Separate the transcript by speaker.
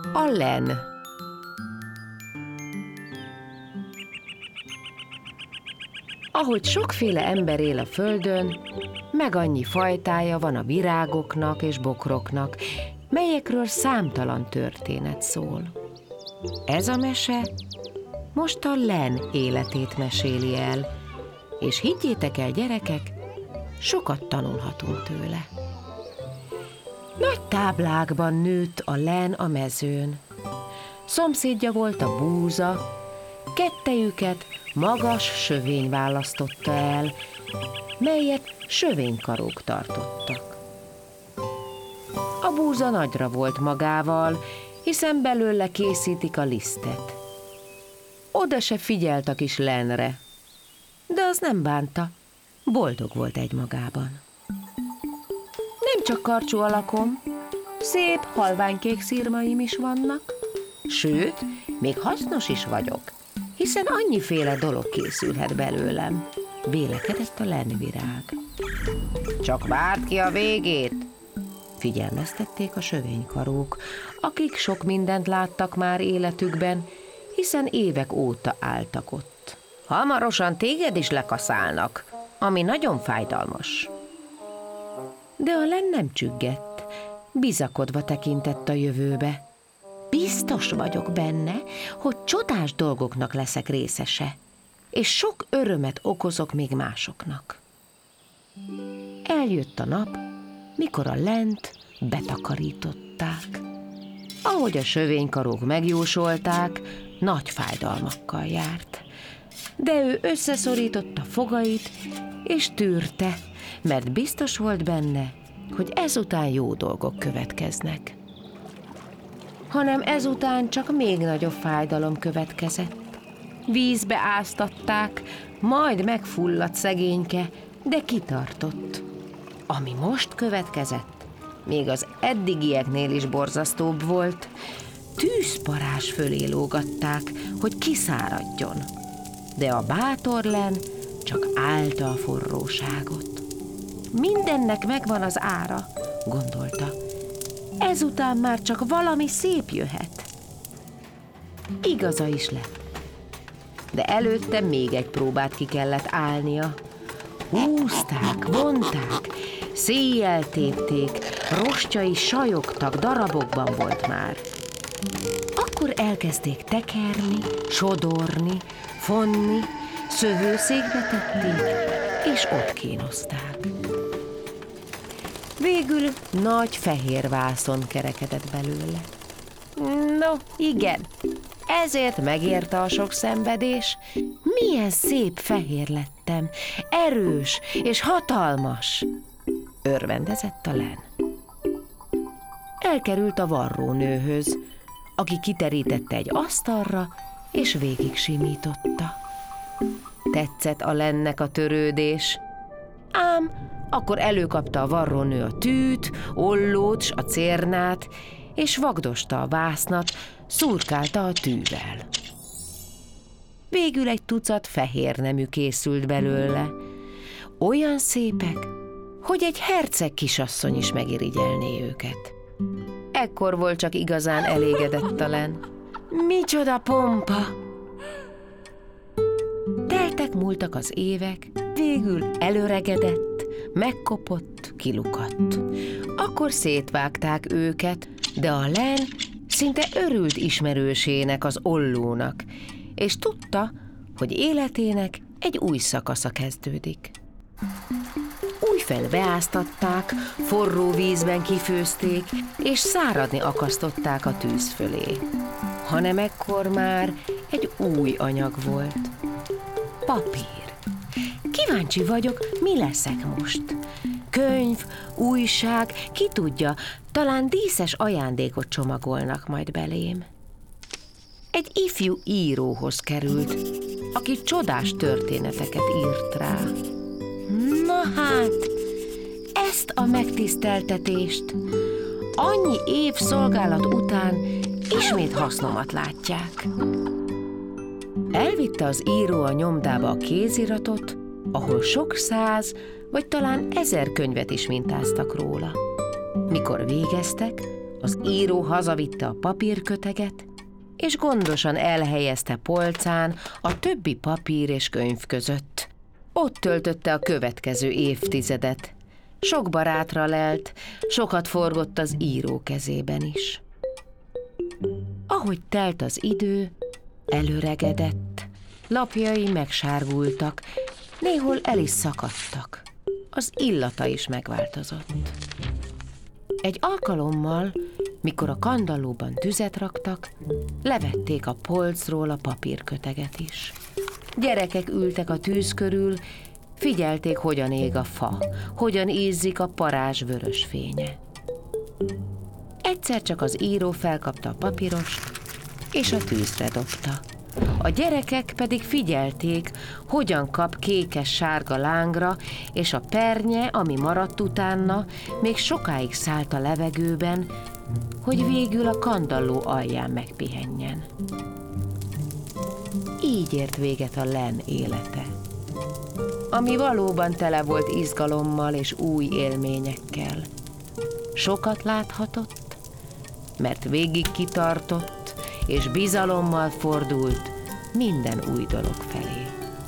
Speaker 1: A len. Ahogy sokféle ember él a földön, meg annyi fajtája van a virágoknak és bokroknak, melyekről számtalan történet szól. Ez a mese most a len életét meséli el, és higgyétek el, gyerekek, sokat tanulhatunk tőle. Nagy táblákban nőtt a len a mezőn. Szomszédja volt a búza, kettejüket magas sövény választotta el, melyet sövénykarók tartottak. A búza nagyra volt magával, hiszen belőle készítik a lisztet. Oda se figyelt a kis lenre, de az nem bánta, boldog volt egymagában. Nem csak karcsú alakom, szép halványkék szirmaim is vannak, sőt, még hasznos is vagyok, hiszen annyiféle dolog készülhet belőlem, vélekedett a lenvirág. Csak várd ki a végét, figyelmeztették a sövénykarók, akik sok mindent láttak már életükben, hiszen évek óta álltak ott. Hamarosan téged is lekaszálnak, ami nagyon fájdalmas. De a len nem csüggett, bizakodva tekintett a jövőbe. Biztos vagyok benne, hogy csodás dolgoknak leszek részese, és sok örömet okozok még másoknak. Eljött a nap, mikor a lent betakarították. Ahogy a sövénykarók megjósolták, nagy fájdalmakkal járt. De ő összeszorította fogait, és tűrte, mert biztos volt benne, hogy ezután jó dolgok következnek. Hanem ezután csak még nagyobb fájdalom következett. Vízbe áztatták, majd megfulladt szegényke, de kitartott. Ami most következett, még az eddigieknél is borzasztóbb volt. Tűzparás fölé lógatták, hogy kiszáradjon. De a bátor len csak állta a forróságot. Mindennek megvan az ára, gondolta. Ezután már csak valami szép jöhet. Igaza is lett. De előtte még egy próbát ki kellett állnia. Húzták, vonták, széjjel tépték, rostjai sajogtak, darabokban volt már. Akkor elkezdték tekerni, sodorni, fonni, szövőszékbe tették, és ott kínozták. Végül nagy fehér vászon kerekedett belőle. No, igen, ezért megérte a sok szenvedés. Milyen szép fehér lettem, erős és hatalmas, örvendezett a len. Elkerült a varrónőhöz, aki kiterítette egy asztalra, és végig simította. Tetszett a lennek a törődés, ám akkor előkapta a varrónő a tűt, ollót s a cérnát, és vagdosta a vásznat, szurkálta a tűvel. Végül egy tucat fehér nemű készült belőle, olyan szépek, hogy egy herceg kisasszony is megirigyelné őket. Ekkor volt csak igazán elégedett a len. Micsoda pompa! Teltek, múltak az évek, végül elöregedett, megkopott, kilukadt. Akkor szétvágták őket, de a len szinte örült ismerősének, az ollónak, és tudta, hogy életének egy új szakasza kezdődik. Újfel beáztatták, forró vízben kifőzték, és száradni akasztották a tűz fölé. Hanem ekkor már egy új anyag volt. Papír. Kíváncsi vagyok, mi leszek most. Könyv, újság, ki tudja, talán díszes ajándékot csomagolnak majd belém. Egy ifjú íróhoz került, aki csodás történeteket írt rá. Na hát, ezt a megtiszteltetést annyi év szolgálat után ismét hasznomat látják. Elvitte az író a nyomdába a kéziratot, ahol sok száz vagy talán 1000 könyvet is mintáztak róla. Mikor végeztek, Az író hazavitte a papírköteget, és gondosan elhelyezte polcán a többi papír és könyv között. Ott töltötte a következő évtizedet. Sok barátra lelt, sokat forgott az író kezében is. Ahogy telt az idő, elöregedett, lapjai megsárgultak, néhol el is szakadtak. Az illata is megváltozott. Egy alkalommal, mikor a kandallóban tüzet raktak, levették a polcról a papírköteget is. Gyerekek ültek a tűz körül, figyelték, hogyan ég a fa, hogyan ízzik a parázs vörös fénye. Egyszer csak az író felkapta a papírost, és a tűzre dobta. A gyerekek pedig figyelték, hogyan kap kékes-sárga lángra, és a pernye, ami maradt utána, még sokáig szállt a levegőben, hogy végül a kandalló alján megpihenjen. Így ért véget a len élete, ami valóban tele volt izgalommal és új élményekkel. Sokat láthatott, mert végig kitartott, és bizalommal fordult minden új dolog felé.